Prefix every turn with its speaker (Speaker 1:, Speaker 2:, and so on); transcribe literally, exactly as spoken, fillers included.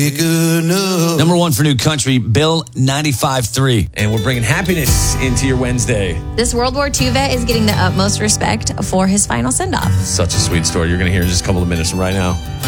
Speaker 1: Number one for new country, Bill ninety-five three.
Speaker 2: And we're bringing happiness into your Wednesday.
Speaker 3: This World War Two vet is getting the utmost respect for his final send-off.
Speaker 2: Such a sweet story. You're going to hear in just a couple of minutes right now.